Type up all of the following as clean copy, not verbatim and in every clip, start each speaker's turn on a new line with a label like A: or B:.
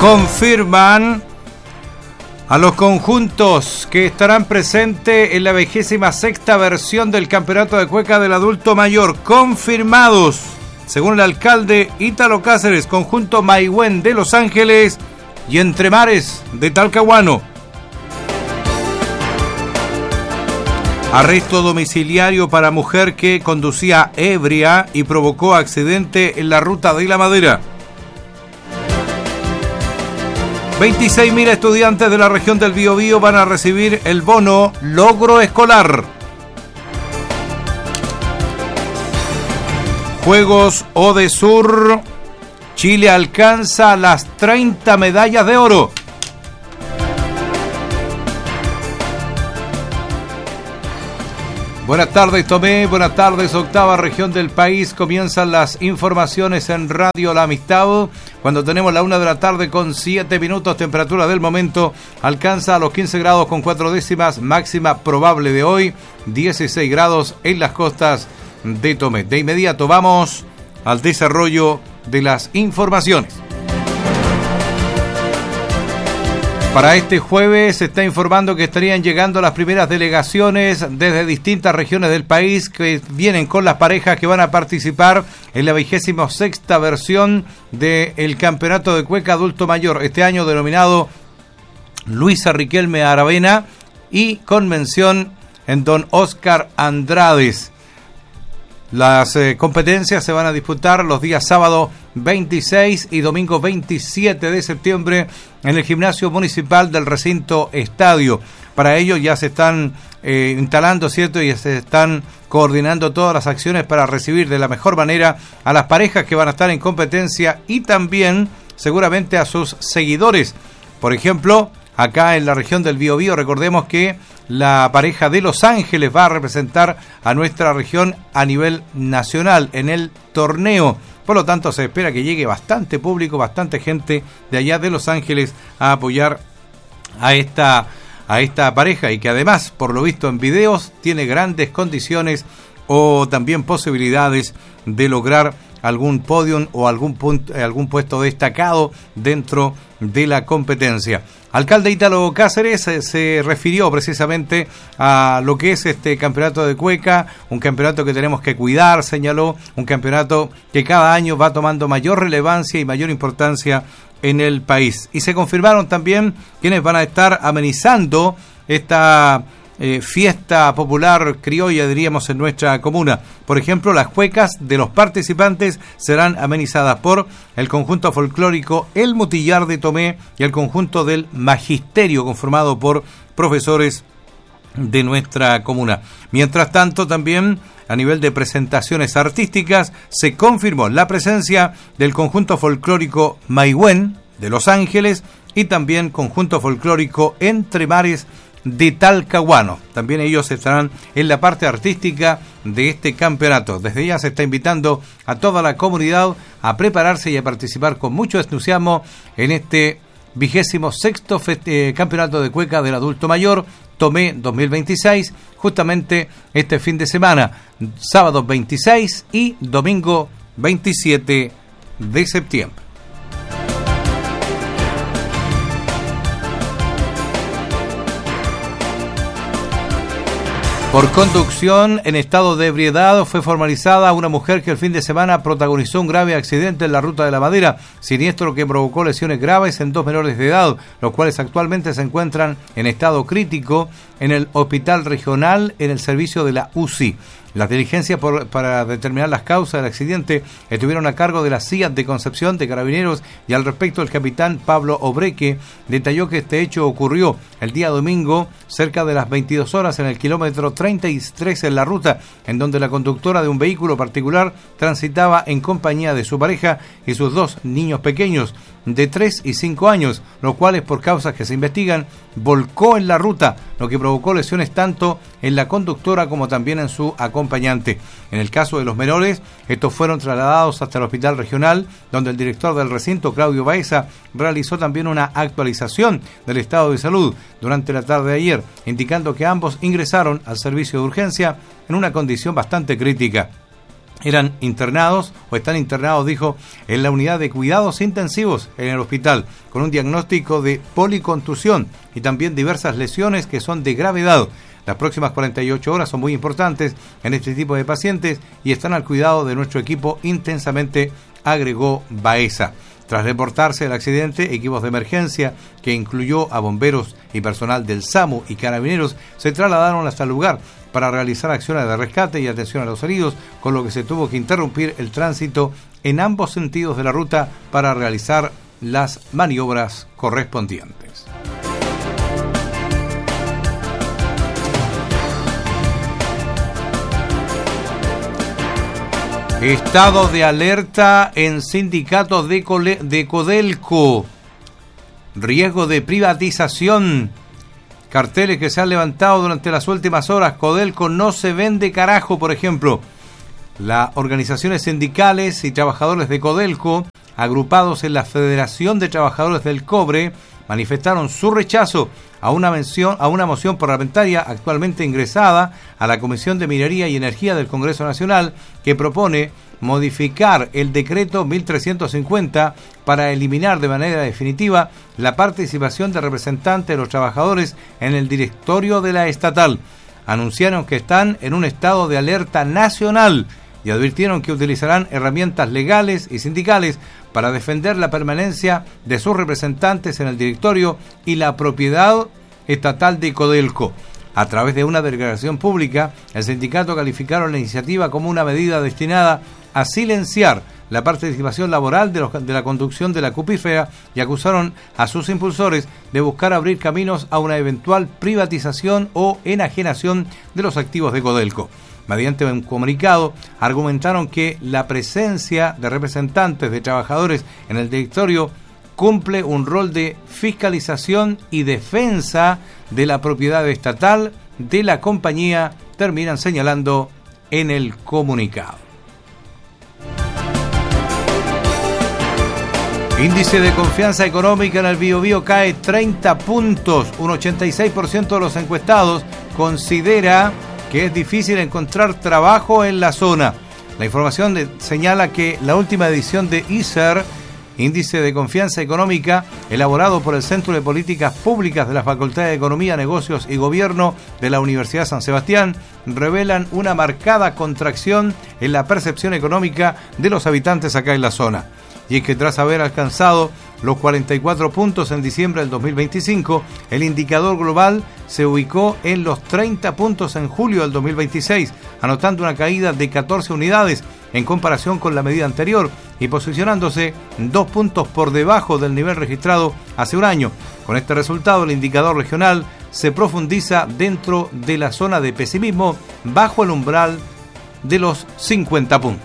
A: confirman a los conjuntos que estarán presentes en la 26ª versión del Campeonato de Cueca del Adulto Mayor. Confirmados, según el alcalde Ítalo Cáceres, conjunto Maihuen de Los Ángeles y Entre Mares de Talcahuano. Arresto domiciliario para mujer que conducía ebria y provocó accidente en la ruta de La Madera. 26.000 estudiantes de la región del Biobío van a recibir el bono Logro Escolar. Juegos Odesur, Chile alcanza las 30 medallas de oro. Buenas tardes, Tomé. Buenas tardes, octava región del país. Comienzan las informaciones en Radio La Amistad. Cuando tenemos la 1:00 con 7 minutos, temperatura del momento alcanza a los 15 grados con 4 décimas, máxima probable de hoy, 16 grados en las costas de Tomé. De inmediato vamos al desarrollo de las informaciones. Para este jueves se está informando que estarían llegando las primeras delegaciones desde distintas regiones del país que vienen con las parejas que van a participar en la 26ª versión del Campeonato de Cueca Adulto Mayor, este año denominado Luisa Riquelme Aravena y con mención en Don Oscar Andrades. Las competencias se van a disputar los días sábado 26 y domingo 27 de septiembre en el gimnasio municipal del recinto estadio. Para ello ya se están instalando, ¿cierto? Y se están coordinando todas las acciones para recibir de la mejor manera a las parejas que van a estar en competencia y también seguramente a sus seguidores. Por ejemplo, acá en la región del Biobío, recordemos que la pareja de Los Ángeles va a representar a nuestra región a nivel nacional en el torneo. Por lo tanto, se espera que llegue bastante público, bastante gente de allá de Los Ángeles a apoyar a esta pareja y que además, por lo visto en videos, tiene grandes condiciones o también posibilidades de lograr algún podium o algún puesto destacado dentro de la competencia. Alcalde Ítalo Cáceres se refirió precisamente a lo que es este campeonato de Cueca, un campeonato que tenemos que cuidar, señaló, un campeonato que cada año va tomando mayor relevancia y mayor importancia en el país. Y se confirmaron también quienes van a estar amenizando esta fiesta popular criolla, diríamos, en nuestra comuna. Por ejemplo, las cuecas de los participantes serán amenizadas por el conjunto folclórico El Mutillar de Tomé y el conjunto del Magisterio, conformado por profesores de nuestra comuna. Mientras tanto, también a nivel de presentaciones artísticas se confirmó la presencia del conjunto folclórico Maihuen de Los Ángeles y también conjunto folclórico Entre Mares de Talcahuano. También ellos estarán en la parte artística de este campeonato. Desde ya se está invitando a toda la comunidad a prepararse y a participar con mucho entusiasmo en este 26º campeonato de cueca del adulto mayor Tomé 2026, justamente este fin de semana, sábado 26 y domingo 27 de septiembre. Por conducción en estado de ebriedad fue formalizada una mujer que el fin de semana protagonizó un grave accidente en la ruta de La Madera, siniestro que provocó lesiones graves en 2 menores de edad, los cuales actualmente se encuentran en estado crítico en el hospital regional en el servicio de la UCI. Las diligencias para determinar las causas del accidente estuvieron a cargo de la CIA de Concepción de Carabineros y al respecto el capitán Pablo Obreque detalló que este hecho ocurrió el día domingo cerca de las 22 horas en el kilómetro 33 en la ruta, en donde la conductora de un vehículo particular transitaba en compañía de su pareja y sus 2 niños pequeños de 3 y 5 años, los cuales por causas que se investigan volcó en la ruta, lo que provocó lesiones tanto en la conductora como también en su acompañante. En el caso de los menores, estos fueron trasladados hasta el hospital regional, donde el director del recinto, Claudio Baeza, realizó también una actualización del estado de salud durante la tarde de ayer, indicando que ambos ingresaron al servicio de urgencia en una condición bastante crítica. eran internados o están internados, dijo, en la unidad de cuidados intensivos en el hospital, con un diagnóstico de policontusión y también diversas lesiones que son de gravedad. Las próximas 48 horas son muy importantes en este tipo de pacientes y están al cuidado de nuestro equipo intensamente, agregó Baeza. Tras reportarse el accidente, equipos de emergencia, que incluyó a bomberos y personal del SAMU y carabineros, se trasladaron hasta el lugar para realizar acciones de rescate y atención a los heridos, con lo que se tuvo que interrumpir el tránsito en ambos sentidos de la ruta para realizar las maniobras correspondientes. Estado de alerta en sindicatos de Codelco. Riesgo de privatización. Carteles que se han levantado durante las últimas horas. Codelco no se vende carajo, por ejemplo. Las organizaciones sindicales y trabajadores de Codelco, agrupados en la Federación de Trabajadores del Cobre, manifestaron su rechazo a una moción parlamentaria actualmente ingresada a la Comisión de Minería y Energía del Congreso Nacional, que propone modificar el decreto 1350 para eliminar de manera definitiva la participación de representantes de los trabajadores en el directorio de la estatal. Anunciaron que están en un estado de alerta nacional y advirtieron que utilizarán herramientas legales y sindicales para defender la permanencia de sus representantes en el directorio y la propiedad estatal de Codelco. A través de una declaración pública, el sindicato calificaron la iniciativa como una medida destinada a silenciar la participación laboral de la conducción de la Cupifea y acusaron a sus impulsores de buscar abrir caminos a una eventual privatización o enajenación de los activos de Codelco. Mediante un comunicado, argumentaron que la presencia de representantes de trabajadores en el directorio cumple un rol de fiscalización y defensa de la propiedad estatal de la compañía, terminan señalando en el comunicado. Índice de confianza económica en el Biobío cae 30 puntos. Un 86% de los encuestados considera que es difícil encontrar trabajo en la zona. La información señala que la última edición de ICER, Índice de Confianza Económica, elaborado por el Centro de Políticas Públicas de la Facultad de Economía, Negocios y Gobierno de la Universidad San Sebastián, revelan una marcada contracción en la percepción económica de los habitantes acá en la zona. Y es que tras haber alcanzado los 44 puntos en diciembre del 2025, el indicador global se ubicó en los 30 puntos en julio del 2026, anotando una caída de 14 unidades en comparación con la medida anterior y posicionándose 2 puntos por debajo del nivel registrado hace un año. Con este resultado, el indicador regional se profundiza dentro de la zona de pesimismo bajo el umbral de los 50 puntos.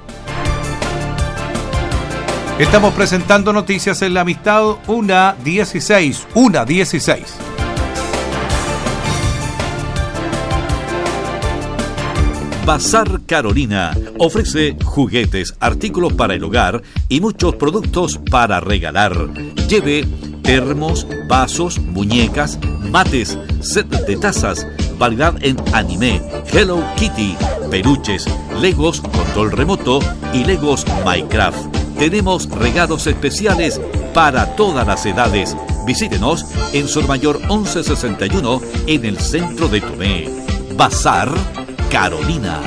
A: Estamos presentando noticias en La Amistad, 1:16.
B: Bazar Carolina ofrece juguetes, artículos para el hogar y muchos productos para regalar. Lleve termos, vasos, muñecas, mates, set de tazas, variedad en anime, Hello Kitty, peluches, Legos, control remoto y Legos Minecraft. Tenemos regalos especiales para todas las edades. Visítenos en Sormayor 1161 en el centro de Tomé. Bazar Carolina.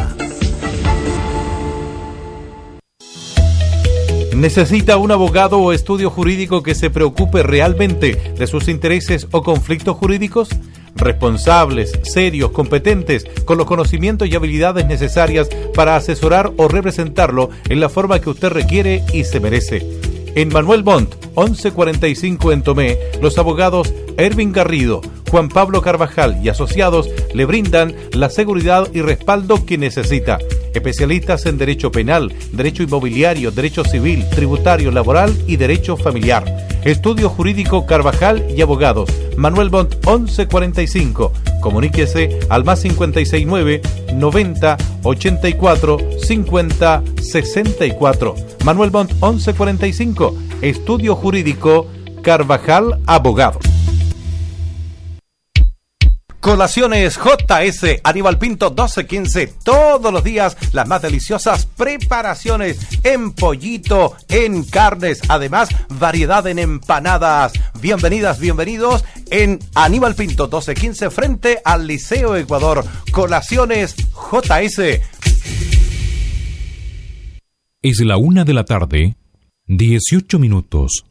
A: ¿Necesita un abogado o estudio jurídico que se preocupe realmente de sus intereses o conflictos jurídicos? Responsables, serios, competentes, con los conocimientos y habilidades necesarias para asesorar o representarlo en la forma que usted requiere y se merece. En Manuel Montt, 1145 en Tomé, los abogados Ervin Garrido, Juan Pablo Carvajal y asociados le brindan la seguridad y respaldo que necesita. Especialistas en derecho penal, derecho inmobiliario, derecho civil, tributario, laboral y derecho familiar. Estudio Jurídico Carvajal y Abogados. Manuel Montt 1145. Comuníquese al más 569 90 84 50 64. Manuel Montt 1145. Estudio Jurídico Carvajal Abogados. Colaciones JS, Aníbal Pinto 1215, todos los días las más deliciosas preparaciones en pollito, en carnes, además variedad en empanadas. Bienvenidas, bienvenidos en Aníbal Pinto 1215 frente al Liceo Ecuador. Colaciones JS.
C: Es la 1:00 p.m, 18 minutos.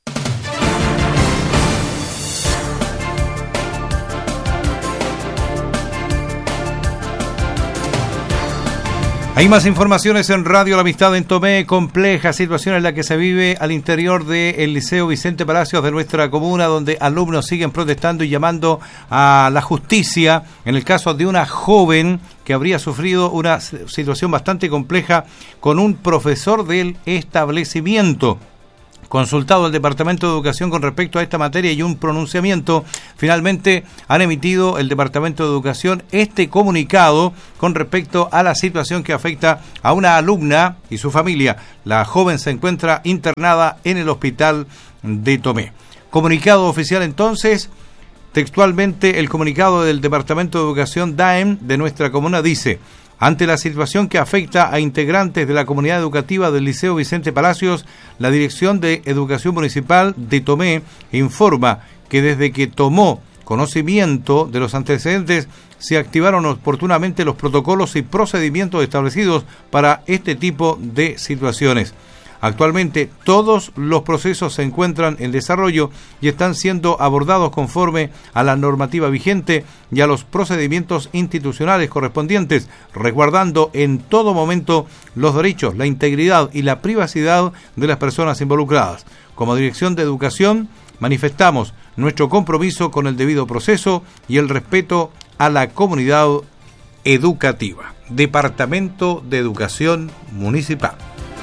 A: Hay más informaciones en Radio La Amistad en Tomé. Compleja situación en la que se vive al interior del Liceo Vicente Palacios de nuestra comuna, donde alumnos siguen protestando y llamando a la justicia en el caso de una joven que habría sufrido una situación bastante compleja con un profesor del establecimiento. Consultado el Departamento de Educación con respecto a esta materia y un pronunciamiento, finalmente han emitido el Departamento de Educación este comunicado con respecto a la situación que afecta a una alumna y su familia. La joven se encuentra internada en el hospital de Tomé. Comunicado oficial entonces, textualmente el comunicado del Departamento de Educación DAEM de nuestra comuna dice: ante la situación que afecta a integrantes de la comunidad educativa del Liceo Vicente Palacios, la Dirección de Educación Municipal de Tomé informa que desde que tomó conocimiento de los antecedentes se activaron oportunamente los protocolos y procedimientos establecidos para este tipo de situaciones. Actualmente todos los procesos se encuentran en desarrollo y están siendo abordados conforme a la normativa vigente y a los procedimientos institucionales correspondientes, resguardando en todo momento los derechos, la integridad y la privacidad de las personas involucradas. Como Dirección de Educación, manifestamos nuestro compromiso con el debido proceso y el respeto a la comunidad educativa. Departamento de Educación Municipal.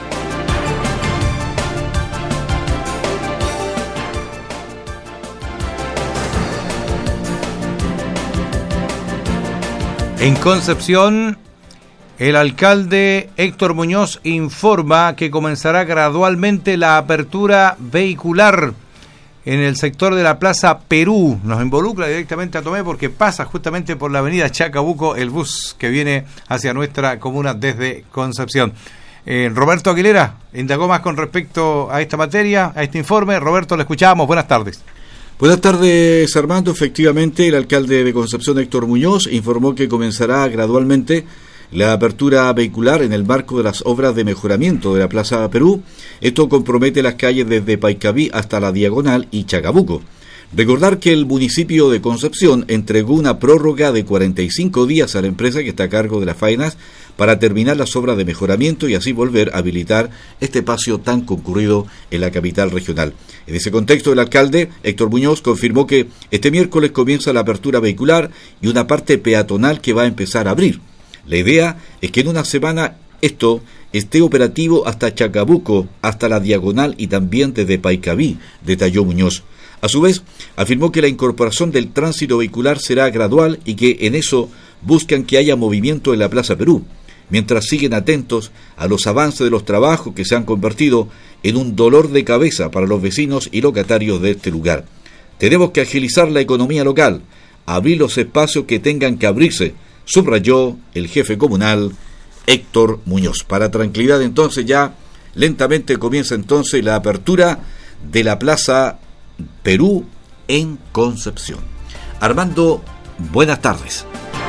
A: En Concepción, el alcalde Héctor Muñoz informa que comenzará gradualmente la apertura vehicular en el sector de la Plaza Perú. Nos involucra directamente a Tomé porque pasa justamente por la avenida Chacabuco el bus que viene hacia nuestra comuna desde Concepción. Roberto Aguilera indagó más con respecto a esta materia, a este informe. Roberto, le escuchamos. Buenas tardes.
D: Buenas tardes, Armando. Efectivamente, el alcalde de Concepción, Héctor Muñoz, informó que comenzará gradualmente la apertura vehicular en el marco de las obras de mejoramiento de la Plaza Perú. Esto compromete las calles desde Paicaví hasta La Diagonal y Chacabuco. Recordar que el municipio de Concepción entregó una prórroga de 45 días a la empresa que está a cargo de las faenas para terminar las obras de mejoramiento y así volver a habilitar este espacio tan concurrido en la capital regional. En ese contexto, el alcalde Héctor Muñoz confirmó que este miércoles comienza la apertura vehicular y una parte peatonal que va a empezar a abrir. La idea es que en una semana esto esté operativo hasta Chacabuco, hasta La Diagonal y también desde Paicaví, detalló Muñoz. A su vez, afirmó que la incorporación del tránsito vehicular será gradual y que en eso buscan que haya movimiento en la Plaza Perú, mientras siguen atentos a los avances de los trabajos que se han convertido en un dolor de cabeza para los vecinos y locatarios de este lugar. Tenemos que agilizar la economía local, abrir los espacios que tengan que abrirse, subrayó el jefe comunal Héctor Muñoz. Para tranquilidad entonces ya lentamente comienza entonces la apertura de la Plaza Perú en Concepción. Armando, buenas tardes.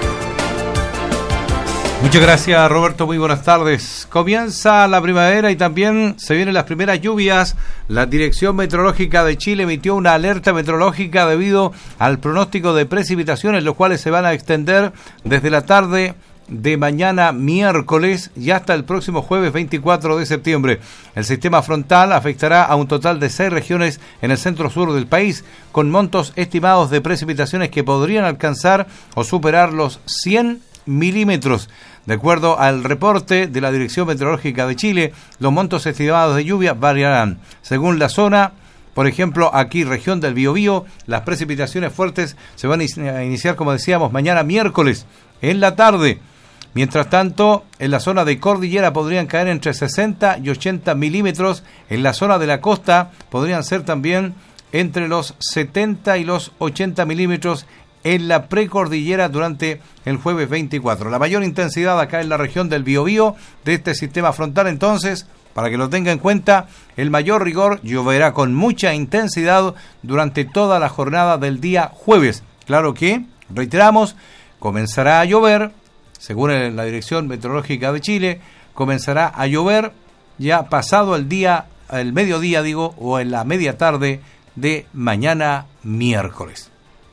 A: Muchas gracias, Roberto, muy buenas tardes. Comienza la primavera y también se vienen las primeras lluvias. La Dirección Meteorológica de Chile emitió una alerta meteorológica debido al pronóstico de precipitaciones, los cuales se van a extender desde la tarde de mañana miércoles y hasta el próximo jueves 24 de septiembre. El sistema frontal afectará a un total de 6 regiones en el centro-sur del país, con montos estimados de precipitaciones que podrían alcanzar o superar los 100 milímetros. De acuerdo al reporte de la Dirección Meteorológica de Chile, los montos estimados de lluvia variarán según la zona. Por ejemplo, aquí, región del Biobío, las precipitaciones fuertes se van a iniciar, como decíamos, mañana miércoles en la tarde. Mientras tanto, en la zona de cordillera podrían caer entre 60 y 80 milímetros. En la zona de la costa podrían ser también entre los 70 y los 80 milímetros. en la precordillera durante el jueves 24. La mayor intensidad acá en la región del Biobío de este sistema frontal, entonces, para que lo tenga en cuenta, el mayor rigor lloverá con mucha intensidad durante toda la jornada del día jueves. Claro que, reiteramos, comenzará a llover, según la Dirección Meteorológica de Chile, comenzará a llover ya pasado el mediodía, o en la media tarde de mañana miércoles.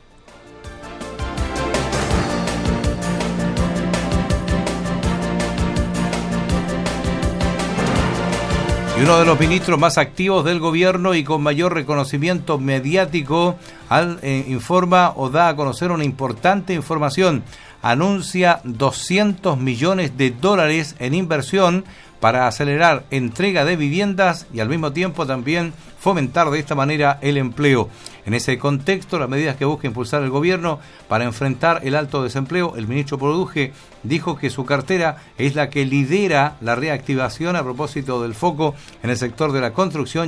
A: Y uno de los ministros más activos del gobierno y con mayor reconocimiento mediático informa o da a conocer una importante información. Anuncia $200 millones en inversión para acelerar entrega de viviendas y al mismo tiempo también fomentar de esta manera el empleo. En ese contexto, las medidas que busca impulsar el gobierno para enfrentar el alto desempleo, el ministro Produje dijo que su cartera es la que lidera la reactivación a propósito del foco en el sector de la construcción